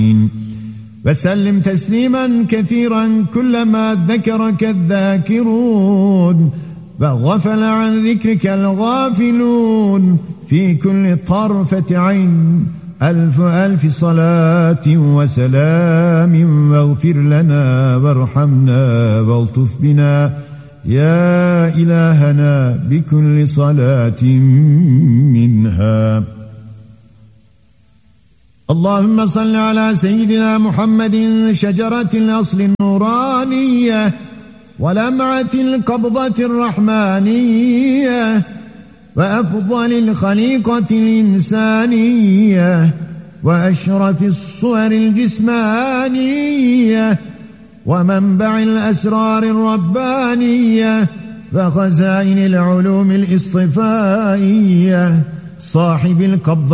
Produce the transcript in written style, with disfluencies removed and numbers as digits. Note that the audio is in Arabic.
وسلم تسليما كثيرا كلما ذكرك الذاكرون وغفل عن ذكرك الغافلون في كل طرفة عين. ألف ألف صلاة وسلام واغفر لنا وارحمنا والطف بنا يا إلهنا بكل صلاة منها. اللهم صل على سيدنا محمد شجرة الأصل النورانية ولمعة القبضة الرحمانية وأفضل الخليقة الإنسانية وأشرف الصور الجسمانية ومنبع الأسرار الربانية وخزائن العلوم الاصطفائية صاحب القبضة